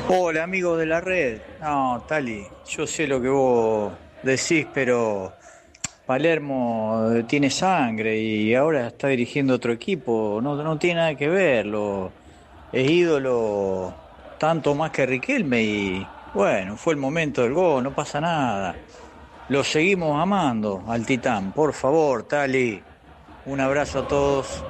Hola, amigos de la red. No, Tali, yo sé lo que vos decís, pero Palermo tiene sangre y ahora está dirigiendo otro equipo. No, no tiene nada que ver. Es ídolo tanto más que Riquelme y bueno, fue el momento del gol, no pasa nada. Lo seguimos amando al Titán. Por favor, Tali, un abrazo a todos.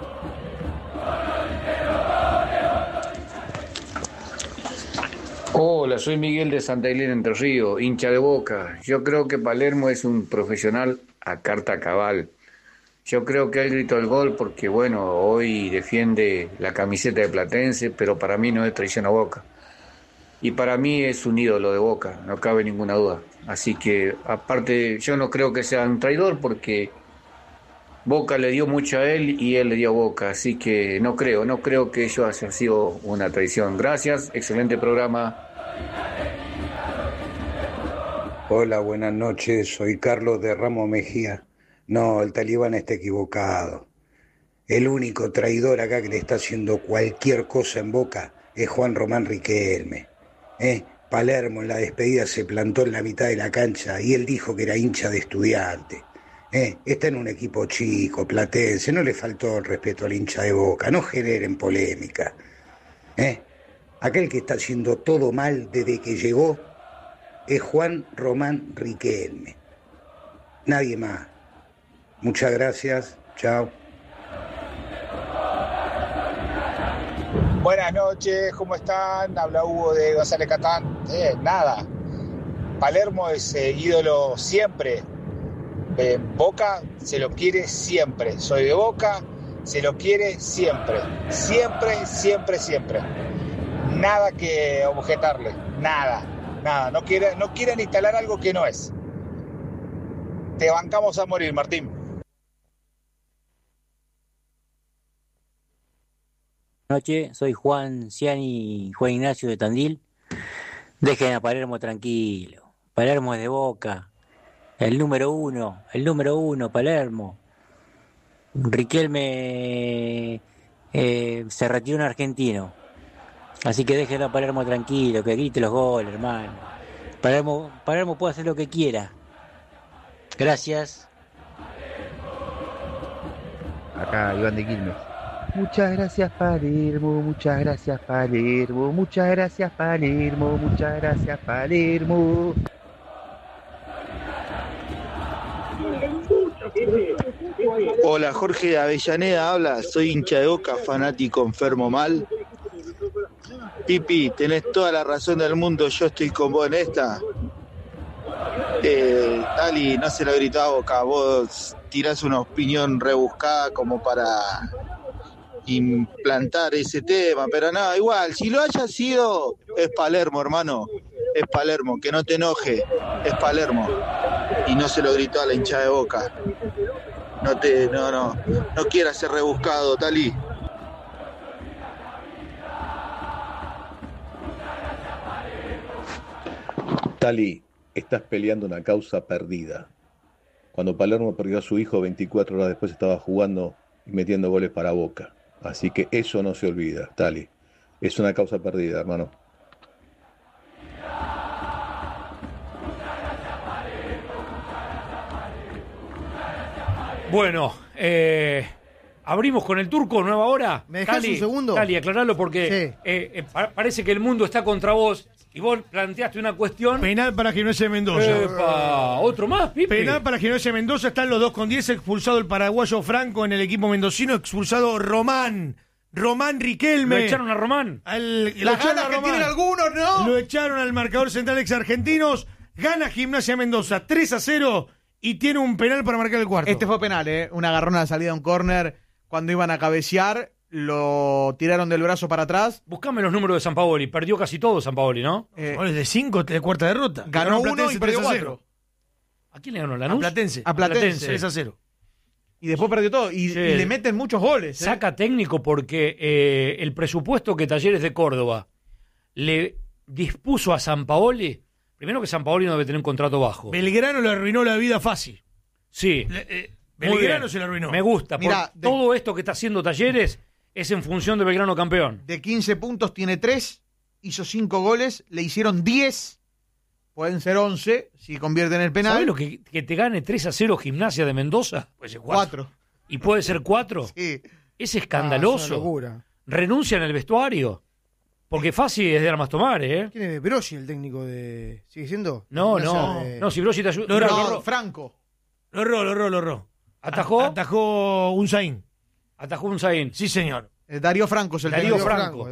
Hola, soy Miguel de Santa Elena, Entre Ríos, hincha de Boca. Yo creo que Palermo es un profesional a carta cabal. Yo creo que él gritó el gol porque, bueno, hoy defiende la camiseta de Platense, pero para mí no es traición a Boca. Y para mí es un ídolo de Boca, no cabe ninguna duda. Así que, aparte, yo no creo que sea un traidor porque Boca le dio mucho a él y él le dio a Boca. Así que no creo que ello haya sido una traición. Gracias, excelente programa. Hola, buenas noches. Soy Carlos de Ramos Mejía. No, el talibán está equivocado. El único traidor acá que le está haciendo cualquier cosa en Boca es Juan Román Riquelme. Palermo en la despedida se plantó en la mitad de la cancha y él dijo que era hincha de Estudiante. Está en un equipo chico, platense, no le faltó el respeto al hincha de Boca, no generen polémica. Aquel que está haciendo todo mal desde que llegó es Juan Román Riquelme. Nadie más. Muchas gracias. Chao. Buenas noches, ¿cómo están? Habla Hugo de González Catán. Nada, Palermo es ídolo siempre. Boca se lo quiere siempre. Soy de Boca, se lo quiere siempre. Siempre, siempre, siempre. Nada que objetarle, nada. No quieren instalar algo que no es. Te bancamos a morir, Martín. Noche, soy Juan Ciani, Juan Ignacio de Tandil. Dejen a Palermo tranquilo. Palermo es de Boca. El número uno, Palermo. Riquelme se retiró un argentino. Así que déjenlo a Palermo tranquilo, que grite los goles, hermano. Palermo puede hacer lo que quiera. Gracias. Acá Iván de Quilmes. Muchas gracias Palermo, muchas gracias Palermo, muchas gracias Palermo, muchas gracias Palermo. Hola, Jorge de Avellaneda habla, soy hincha de Boca, fanático enfermo mal. Pipi, tenés toda la razón del mundo, yo estoy con vos en esta. Tali, no se lo gritó a Boca, vos tirás una opinión rebuscada como para implantar ese tema, pero no, igual, si lo haya sido, es Palermo, hermano, es Palermo, que no te enoje, es Palermo, y no se lo gritó a la hinchada de Boca. No quieras ser rebuscado, Tali. Tali, estás peleando una causa perdida. Cuando Palermo perdió a su hijo, 24 horas después estaba jugando y metiendo goles para Boca. Así que eso no se olvida, Tali. Es una causa perdida, hermano. Bueno, abrimos con el turco, nueva hora. ¿Me dejás un segundo? Tali, aclaralo porque parece que el mundo está contra vos y vos planteaste una cuestión. Penal para Gimnasia de Mendoza. Epa, ¿otro más, Pipe? Penal para Gimnasia de Mendoza, están los 2-10, expulsado el paraguayo Franco en el equipo mendocino, expulsado Román Riquelme. ¿Lo echaron a Román? Las ganas que tienen algunos, ¿no? Lo echaron al marcador central ex argentinos. Gana Gimnasia Mendoza 3-0 y tiene un penal para marcar el cuarto. Este fue penal, un agarrón a la salida, un córner. Cuando iban a cabecear, lo tiraron del brazo para atrás. Buscame los números de Sampaoli. Perdió casi todo Sampaoli, ¿no? Goles de 5, de cuarta derrota. Ganó 1 y perdió 4. ¿A quién le ganó? ¿Lanús? A Platense. 3-0. Y después perdió todo. Y le meten muchos goles. Saca técnico porque el presupuesto que Talleres de Córdoba le dispuso a Sampaoli. Primero que Sampaoli no debe tener un contrato bajo. Belgrano le arruinó la vida fácil. Sí. Belgrano se le arruinó. Me gusta. Todo esto que está haciendo Talleres es en función de Belgrano campeón. De 15 puntos tiene 3 hizo 5 goles, le hicieron 10, pueden ser 11 si convierten el penal. ¿Sabés lo que te gane 3-0 Gimnasia de Mendoza? Puede ser 4. ¿Y puede ser 4? Sí. Es escandaloso. Es una locura. Renuncia en el vestuario. Porque fácil es de armas tomar, ¿eh? ¿Quién es Brossi, el técnico de...? ¿Sigue siendo? No, si Brossi te ayuda... No, Franco. Lo erró. ¿Atajó? Unzaín. Atajó Unzaín. Sí, señor. Darío Franco es el Darío técnico. Franco.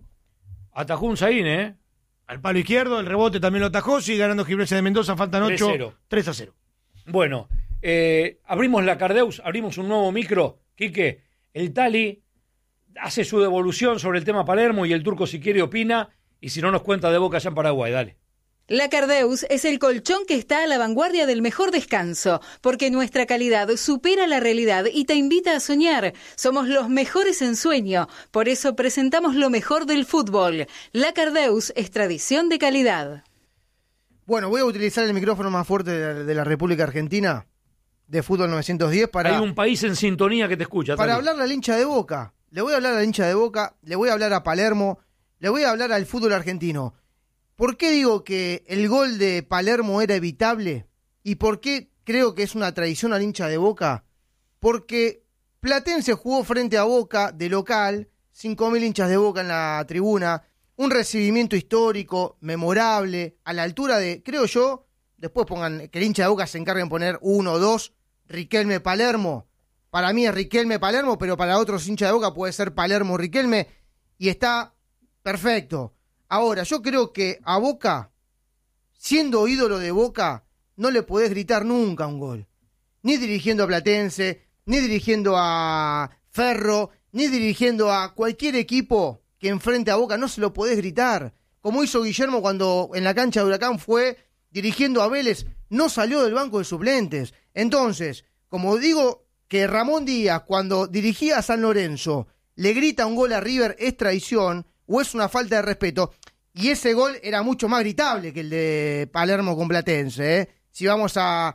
Atajó Unzaín, ¿eh? Al palo izquierdo, el rebote también lo atajó, sigue ganando Gimnasia de Mendoza, faltan 8, 3-0. Bueno, abrimos la Cardeus, abrimos un nuevo micro. Quique, el Tali hace su devolución sobre el tema Palermo y el Turco si quiere opina, y si no nos cuenta de Boca allá en Paraguay, dale. La Cardeus es el colchón que está a la vanguardia del mejor descanso, porque nuestra calidad supera la realidad y te invita a soñar. Somos los mejores en sueño, por eso presentamos lo mejor del fútbol. La Cardeus es tradición de calidad. Bueno, voy a utilizar el micrófono más fuerte de la República Argentina, de Fútbol 910, para... Hay un país en sintonía que te escucha. Para hablarle al hincha de Boca. Le voy a hablar al hincha de Boca, le voy a hablar a Palermo, le voy a hablar al fútbol argentino. ¿Por qué digo que el gol de Palermo era evitable? ¿Y por qué creo que es una traición al hincha de Boca? Porque Platense jugó frente a Boca de local, 5.000 hinchas de Boca en la tribuna, un recibimiento histórico, memorable, a la altura de, creo yo, después pongan que el hincha de Boca se encargue en poner 1 o 2, Riquelme Palermo. Para mí es Riquelme Palermo, pero para otros hinchas de Boca puede ser Palermo Riquelme, y está perfecto. Ahora, yo creo que a Boca, siendo ídolo de Boca, no le podés gritar nunca un gol. Ni dirigiendo a Platense, ni dirigiendo a Ferro, ni dirigiendo a cualquier equipo que enfrente a Boca, no se lo podés gritar. Como hizo Guillermo cuando en la cancha de Huracán fue dirigiendo a Vélez, no salió del banco de suplentes. Entonces, como digo que Ramón Díaz, cuando dirigía a San Lorenzo, le grita un gol a River, es traición o es una falta de respeto, y ese gol era mucho más gritable que el de Palermo con Platense, ¿eh? Si vamos a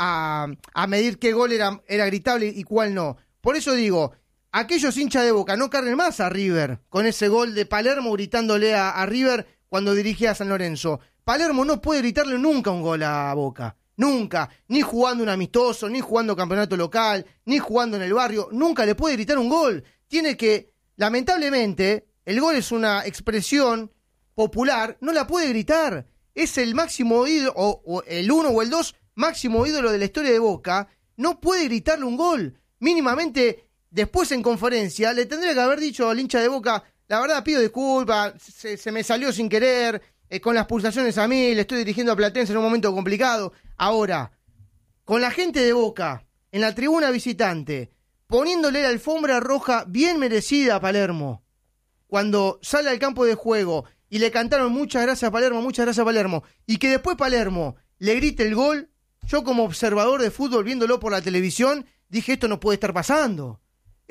medir qué gol era gritable y cuál no. Por eso digo, aquellos hinchas de Boca no carguen más a River con ese gol de Palermo gritándole a River cuando dirigía a San Lorenzo. Palermo no puede gritarle nunca un gol a Boca, nunca, ni jugando un amistoso, ni jugando campeonato local, ni jugando en el barrio, nunca le puede gritar un gol. Tiene que, lamentablemente, el gol es una expresión popular, no la puede gritar. Es el máximo ídolo, o el 1 o el 2 máximo ídolo de la historia de Boca. No puede gritarle un gol. Mínimamente, después en conferencia, le tendría que haber dicho al hincha de Boca, la verdad pido disculpas, se me salió sin querer, con las pulsaciones a mí, le estoy dirigiendo a Platense en un momento complicado. Ahora, con la gente de Boca, en la tribuna visitante, poniéndole la alfombra roja bien merecida a Palermo, cuando sale al campo de juego y le cantaron muchas gracias Palermo, y que después Palermo le grite el gol, yo como observador de fútbol viéndolo por la televisión, dije esto no puede estar pasando,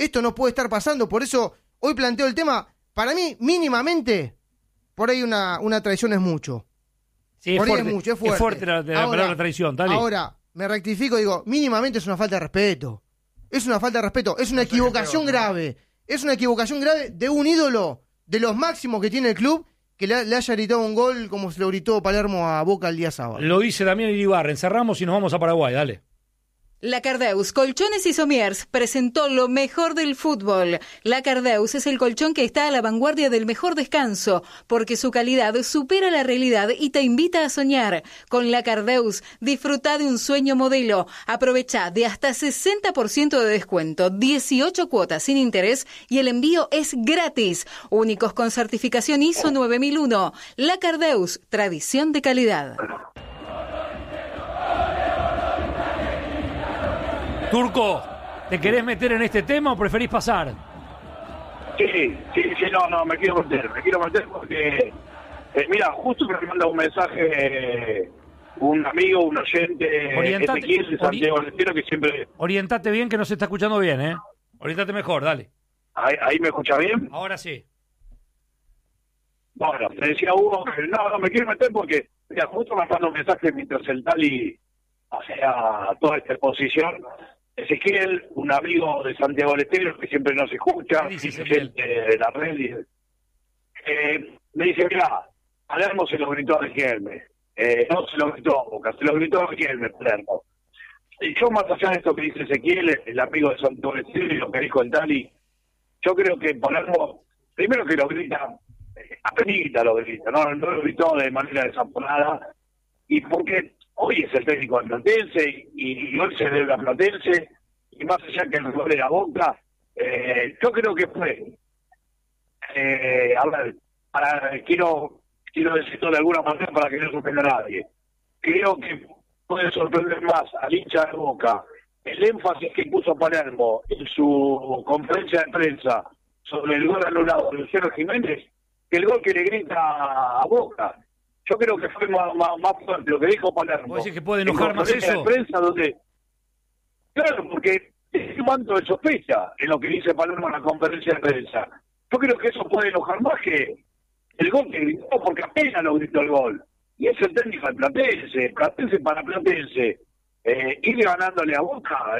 por eso hoy planteo el tema, para mí mínimamente, por ahí una traición es mucho. Sí, es fuerte, es fuerte la palabra traición, dale. Ahora, me rectifico, digo, mínimamente es una falta de respeto, es una equivocación grave. Es una equivocación grave de un ídolo de los máximos que tiene el club que le haya gritado un gol como se lo gritó Palermo a Boca el día sábado. Lo dice Damián Iribarren. Cerramos y nos vamos a Paraguay, dale. La Cardeus Colchones y Somiers presentó lo mejor del fútbol. La Cardeus es el colchón que está a la vanguardia del mejor descanso, porque su calidad supera la realidad y te invita a soñar. Con La Cardeus, disfruta de un sueño modelo. Aprovecha de hasta 60% de descuento, 18 cuotas sin interés y el envío es gratis. Únicos con certificación ISO 9001. La Cardeus, tradición de calidad. Turco, ¿te querés meter en este tema o preferís pasar? Sí, no, me quiero meter porque, mira, justo me manda un mensaje un amigo, un oyente, Ezequiel de Santiago del Estero, que siempre... Orientate bien, que no se está escuchando bien, ¿eh? Orientate mejor, dale. ¿Ahí me escucha bien? Ahora sí. Bueno, me decía Hugo, no me quiero meter porque, mira, justo me manda un mensaje mientras el Tali hacía toda esta exposición. Ezequiel, un amigo de Santiago del Estero que siempre nos escucha, de la red. me dice, mirá, Palermo se lo gritó a Riquelme. No se lo gritó a Boca, se lo gritó a Riquelme, Palermo. Y yo, más allá de esto que dice Ezequiel, el amigo de Santiago y lo que dijo el Tali, yo creo que Palermo, primero que lo grita, apenita lo grita, no lo gritó de manera desamparada, y porque hoy es el técnico de Platense, y hoy se debe a Platense, y más allá que el gol de la Boca, yo creo que fue, a ver, quiero decirlo de alguna manera para que no sorprenda a nadie, creo que puede sorprender más al hincha de Boca el énfasis que puso Palermo en su conferencia de prensa sobre el gol anulado de Luciano Jiménez que el gol que le grita a Boca. Yo creo que fue más fuerte lo que dijo Palermo. ¿Vos decís que puede enojar más eso? De prensa claro, porque es un manto de sospecha en lo que dice Palermo en la conferencia de prensa. Yo creo que eso puede enojar más que el gol que gritó, porque apenas lo gritó el gol. Y es el técnico del Platense para Platense. Ir ganándole a Boca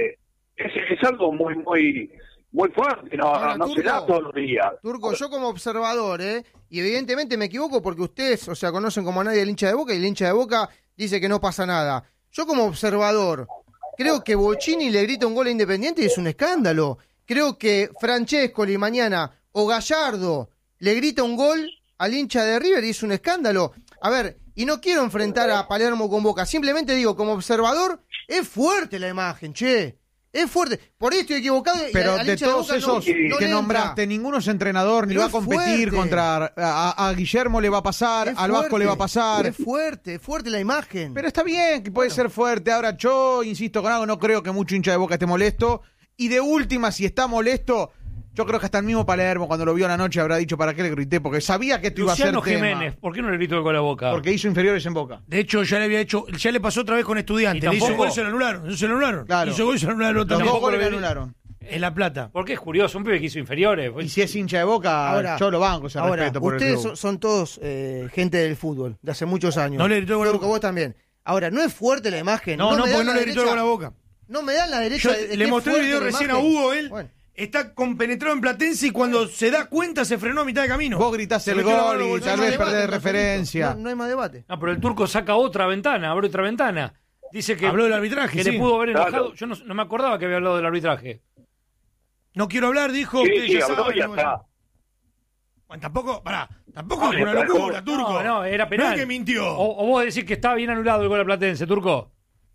es algo muy fuerte, no Turco, se da todos los días. Turco, yo como observador, y evidentemente me equivoco porque ustedes, conocen como a nadie el hincha de Boca, y el hincha de Boca dice que no pasa nada. Yo como observador, creo que Bocchini le grita un gol a Independiente y es un escándalo. Creo que Francescoli mañana o Gallardo le grita un gol al hincha de River y es un escándalo. A ver, y no quiero enfrentar a Palermo con Boca, simplemente digo, como observador, es fuerte la imagen, che. Es fuerte. Por ahí estoy equivocado. Pero de todos esos que nombraste, ninguno es entrenador, ni va a competir contra... A Guillermo le va a pasar, al Vasco le va a pasar. Es fuerte la imagen. Pero está bien, que puede ser fuerte. Ahora yo insisto con algo, no creo que mucho hincha de Boca esté molesto. Y de última, si está molesto... Yo creo que hasta el mismo Palermo, cuando lo vio la noche, habrá dicho para qué le grité, porque sabía que esto iba a ser tema. Luciano Jiménez, ¿por qué no le gritó el gol a Boca? Porque hizo inferiores en Boca. De hecho, ya le pasó otra vez con Estudiantes. Le hizo gol y se lo anularon. Claro. Hizo gol y se lo anularon también. Los dos goles le anularon. En La Plata. Porque es curioso, un pibe que hizo inferiores. Y si es hincha de Boca, ahora, yo lo banco, ese respeto por el club. Ustedes son todos gente del fútbol, de hace muchos años. No le gritó el gol a Boca. Vos también. Ahora, ¿no es fuerte la imagen? No, porque no le gritó el gol a Boca. No me dan la derecha. Le mostré el video recién a Hugo, él... Bueno. Está compenetrado en Platense y cuando se da cuenta se frenó a mitad de camino. Vos gritás el gol y tal vez perdés de referencia. No hay más debate. No, pero el Turco saca abre otra ventana. Dice que habló del arbitraje, que sí. le pudo haber enojado. Yo no me acordaba que había hablado del arbitraje. No quiero hablar, dijo. Sí, ya habló, ya está. Bueno, tampoco es una locura, Turco. No, era penal. No es que mintió. O vos decís que está bien anulado el gol a Platense, Turco.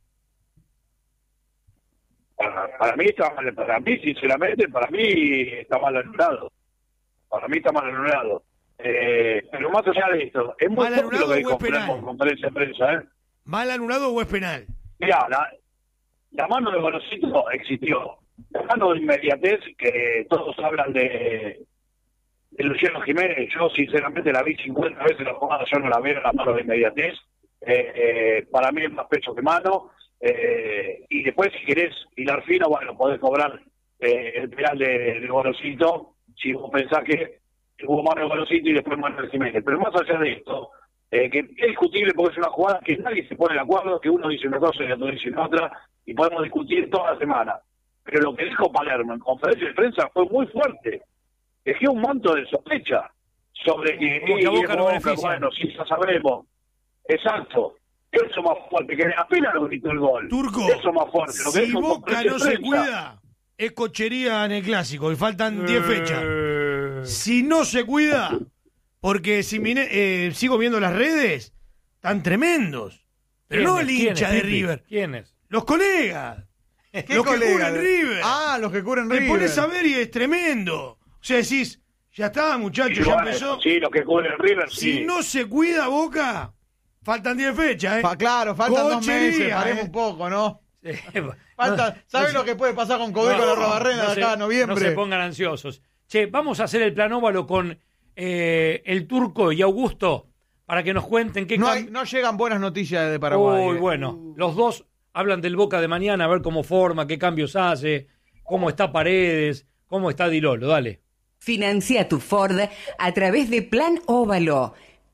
Para mí sinceramente, está mal anulado. Para mí está mal anulado. Pero más allá de esto, es muy fuerte lo que dijo en conferencia de prensa. ¿Mal anulado o es penal? Mirá, la mano de Gorosito existió. La mano de inmediatez, que todos hablan de Luciano Jiménez, yo sinceramente la vi 50 veces la jugada, yo no la veo la mano de inmediatez. Para mí es más pecho que mano. Y después, si querés hilar fino, bueno, podés cobrar el penal de Gorosito, si vos pensás que hubo mano de Gorosito y después mano de Jiménez. Pero más allá de esto, que es discutible porque es una jugada que nadie se pone de acuerdo, que uno dice una cosa y el otro dice otra, y podemos discutir toda la semana. Pero lo que dijo Palermo en conferencia de prensa fue muy fuerte. Dejó un manto de sospecha sobre que Boca no beneficia. Bueno, sí, ya sabremos. Exacto. Eso más fuerte, que apenas lo gritó el gol. Turco, eso más fuerte. Lo que si Boca no se cuida, es cochería en el Clásico y faltan 10 fechas. Si no se cuida, porque si sigo viendo las redes, están tremendos. Pero no el hincha de River. ¿Quiénes? Los colegas. Los que cubren River. Ah, los que cubren River. Te pones a ver y es tremendo. O sea, decís, ya está, muchachos, ya empezó. Sí, los que cubren River, sí. Si no se cuida Boca... Faltan 10 fechas, claro, faltan 2 meses, paremos un poco, ¿no? ¿Sabes lo que puede pasar con Codeco en la Robarrena de acá a noviembre? No se pongan ansiosos. Che, vamos a hacer el plan óvalo con el Turco y Augusto para que nos cuenten qué... No llegan buenas noticias de Paraguay. Uy, bueno, los dos hablan del Boca de mañana, a ver cómo forma, qué cambios hace, cómo está Paredes, cómo está Di Lolo, dale. Financia tu Ford a través de Plan Óvalo.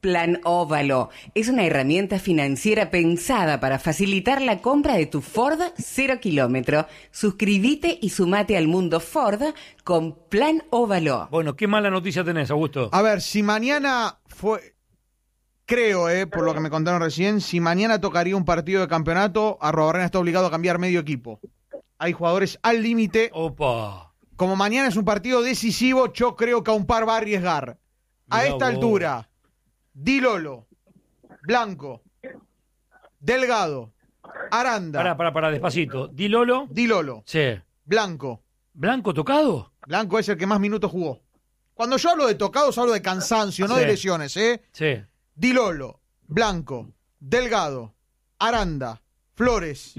Plan Óvalo es una herramienta financiera pensada para facilitar la compra de tu Ford 0 kilómetro. Suscríbete y sumate al mundo Ford con Plan Óvalo. Bueno, ¿qué mala noticia tenés, Augusto? A ver, si mañana fue... Creo, por lo que me contaron recién, si mañana tocaría un partido de campeonato, Arrobarrena está obligado a cambiar medio equipo. Hay jugadores al límite. Opa. Como mañana es un partido decisivo, yo creo que a un par va a arriesgar. A esta altura, Di Lolo, Blanco, Delgado, Aranda. Para, despacito. Di Lolo. Sí. Blanco. ¿Blanco tocado? Blanco es el que más minutos jugó. Cuando yo hablo de tocados, hablo de cansancio, no de lesiones, Sí. Di Lolo, Blanco, Delgado, Aranda, Flores.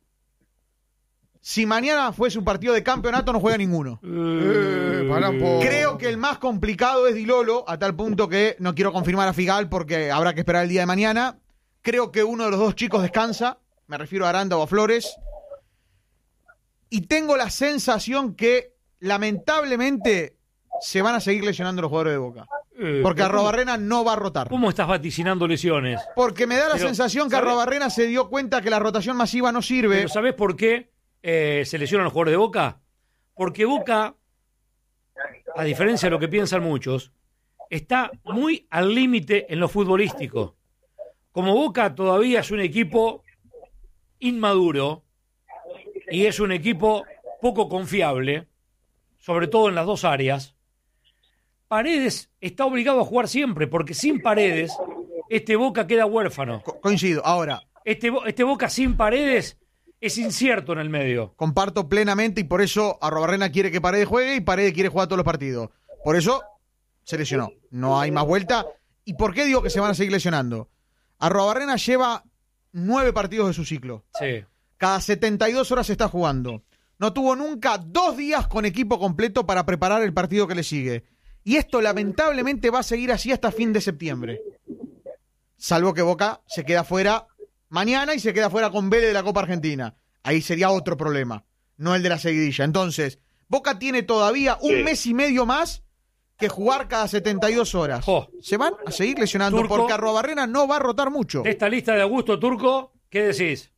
Si mañana fuese un partido de campeonato, no juega ninguno. Creo que el más complicado es Di Lolo, a tal punto que no quiero confirmar a Figal porque habrá que esperar el día de mañana. Creo que uno de los dos chicos descansa, me refiero a Aranda o a Flores. Y tengo la sensación que, lamentablemente, se van a seguir lesionando los jugadores de Boca. Porque Arrobarrena no va a rotar. ¿Cómo estás vaticinando lesiones? Porque me da la sensación que Arrobarrena se dio cuenta que la rotación masiva no sirve. ¿Pero sabés por qué se lesionan los jugadores de Boca? Porque Boca, a diferencia de lo que piensan muchos, está muy al límite en lo futbolístico. Como Boca todavía es un equipo inmaduro y es un equipo poco confiable, sobre todo en las dos áreas, Paredes está obligado a jugar siempre, porque sin Paredes, este Boca queda huérfano. Coincido. Ahora, este Boca sin Paredes es incierto en el medio. Comparto plenamente y por eso Arrobarrena quiere que Paredes juegue y Paredes quiere jugar todos los partidos. Por eso se lesionó. No hay más vuelta. ¿Y por qué digo que se van a seguir lesionando? Arrobarrena lleva 9 partidos de su ciclo. Sí. Cada 72 horas se está jugando. No tuvo nunca 2 días con equipo completo para preparar el partido que le sigue. Y esto lamentablemente va a seguir así hasta fin de septiembre. Salvo que Boca se queda fuera mañana y se queda fuera con Vélez de la Copa Argentina. Ahí sería otro problema, no el de la seguidilla. Entonces, Boca tiene todavía un mes y medio más que jugar cada 72 horas. Se van a seguir lesionando Turco, porque Arrobarrena no va a rotar mucho. De esta lista de Augusto, Turco, ¿qué decís?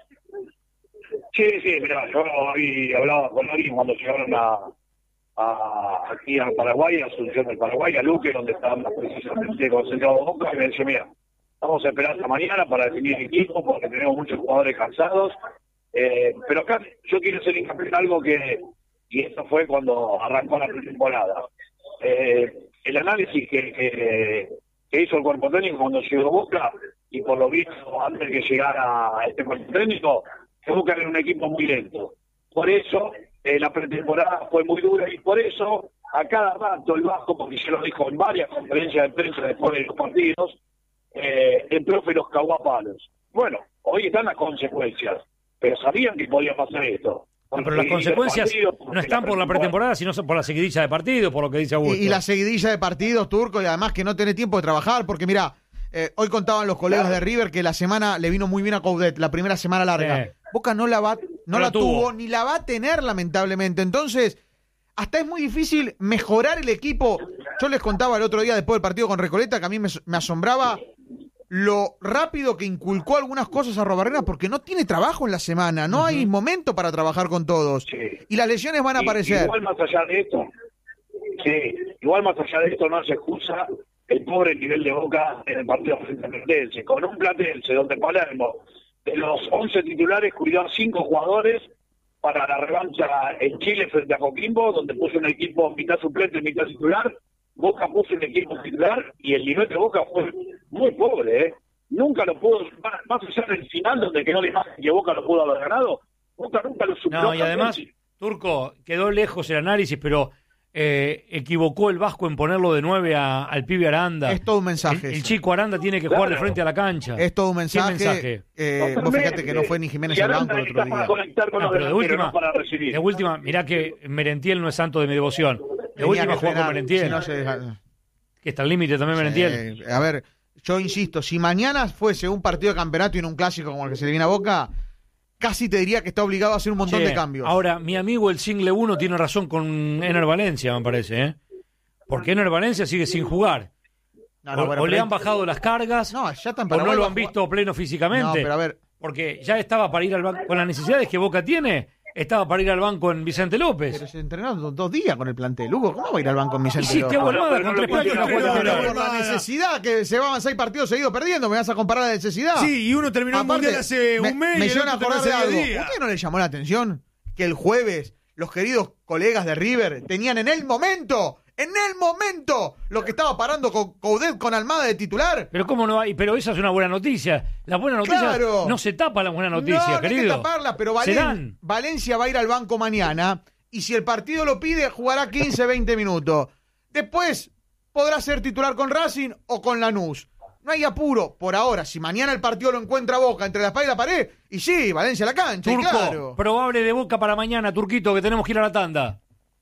Sí, mirá, yo había hablado con alguien cuando llegaron aquí a Paraguay, a Asunción del Paraguay, a Luque, donde estábamos precisamente concentrados Boca, y me decía, mira, vamos a esperar hasta mañana para definir el equipo, porque tenemos muchos jugadores cansados, pero acá yo quiero hacer hincapié en algo y esto fue cuando arrancó la pretemporada. El análisis que hizo el cuerpo técnico cuando llegó Boca, y por lo visto antes de que llegara este cuerpo técnico, que Boca era un equipo muy lento. Por eso la pretemporada fue muy dura y por eso a cada rato el Vasco, porque se lo dijo en varias conferencias de prensa después de los partidos, el profe los cagó a palos. Bueno, hoy están las consecuencias, pero sabían que podía pasar esto. Pero las consecuencias no están por la pretemporada, sino por la seguidilla de partidos, por lo que dice Augusto. Y la seguidilla de partidos, Turco, y además que no tenés tiempo de trabajar, porque mirá, hoy contaban los colegas de River que la semana le vino muy bien a Coudet, la primera semana larga. Boca no la tuvo, ni la va a tener, lamentablemente. Entonces, hasta es muy difícil mejorar el equipo. Yo les contaba el otro día, después del partido con Recoleta, que a mí me asombraba lo rápido que inculcó algunas cosas a Arrobarrena, porque no tiene trabajo en la semana, no hay momento para trabajar con todos. Y las lesiones van a aparecer. Igual más allá de esto, no se excusa el pobre nivel de Boca en el partido frente a Platense. Con un Platense donde Palermo, de los 11 titulares, cuidó a 5 jugadores para la revancha en Chile frente a Coquimbo, donde puso un equipo mitad suplente y mitad titular. Boca puso un equipo titular y el nivel de Boca fue muy pobre, Nunca lo pudo, más allá del final donde quedó la imagen que Boca lo pudo haber ganado, Boca nunca lo superó. No, y además, Turco, quedó lejos el análisis, pero equivocó el Vasco en ponerlo de 9 al pibe Aranda. Es todo un mensaje. El chico Aranda tiene que jugar de frente a la cancha. Es todo un mensaje. Vos fíjate que no fue ni Jiménez al banco el otro día. No, pero de última, mirá que Merentiel no es santo de mi devoción. De última jugó con Merentiel. Que está al límite también Merentiel. A ver, yo insisto, si mañana fuese un partido de campeonato y no un clásico como el que se le viene a Boca, casi te diría que está obligado a hacer un montón de cambios. Ahora, mi amigo el Single 1 tiene razón con Ener Valencia, me parece, Porque Ener Valencia sigue sin jugar. o le han bajado las cargas, no, ya están o no lo han visto pleno físicamente. No, pero a ver. Porque ya estaba para ir al banco, con las necesidades que Boca tiene, estaba para ir al banco en Vicente López. Pero se entrenaron 2 días con el plantel, Hugo. ¿Cómo va a ir al banco en Vicente López? Hiciste Bolmada con 3 prácticas. Por la necesidad, que se van 6 partidos seguidos perdiendo, ¿me vas a comparar la necesidad? Sí, y uno terminó el Mundial hace un mes. Me y el hicieron otro acordar de algo. días. ¿Por qué no le llamó la atención que el jueves los queridos colegas de River tenían en el momento, lo que estaba parando con Coudet con Almada de titular? Pero cómo no hay, pero esa es una buena noticia. La buena noticia no se tapa la buena noticia, no, querido. No hay que taparla, pero Valencia va a ir al banco mañana y si el partido lo pide jugará 15, 20 minutos. Después podrá ser titular con Racing o con Lanús. No hay apuro por ahora. Si mañana el partido lo encuentra Boca entre la espalda y la pared, y sí, Valencia a la cancha, Turco, claro. probable de Boca para mañana, Turquito, que tenemos que ir a la tanda.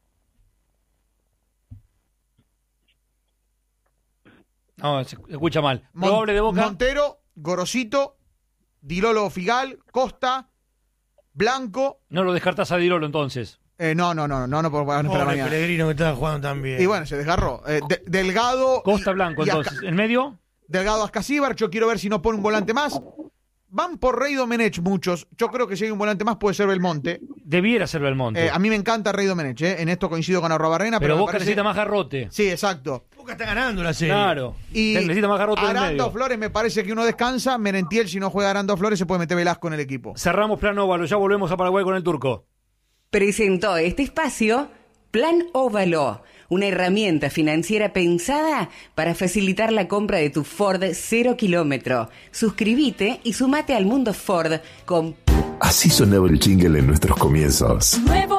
No, se escucha mal. Probable de Boca. Montero, Gorosito, Dilolo Figal, Costa, Blanco. No lo descartás a Dilolo entonces. No por para mañana. Pellegrino que estaba jugando también. Y bueno, se desgarró. Delgado. Costa, Blanco entonces. ¿En medio? Delgado, Ascasíbar. Yo quiero ver si no pone un volante más. Van por Rey Domenech muchos. Yo creo que si hay un volante más puede ser Belmonte. Debiera ser Belmonte. A mí me encanta Rey Domenech. En esto coincido con Arrobarrena. Pero Boca necesita más garrote. Sí, exacto. Boca está ganando la serie. Claro. Y necesita más garrote en el medio. Arando Flores me parece que uno descansa. Merentiel, si no juega Arando Flores, se puede meter Velasco en el equipo. Cerramos Plan Óvalo. Ya volvemos a Paraguay con el Turco. Presentó este espacio Plan Óvalo, una herramienta financiera pensada para facilitar la compra de tu Ford 0 kilómetro. Suscríbete y sumate al mundo Ford con... Así sonaba el jingle en nuestros comienzos.